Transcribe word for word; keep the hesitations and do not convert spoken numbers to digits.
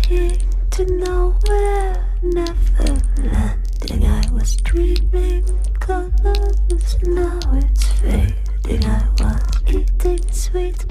fading to nowhere, never landing. I was dreaming colors, now it's fading. I was eating sweet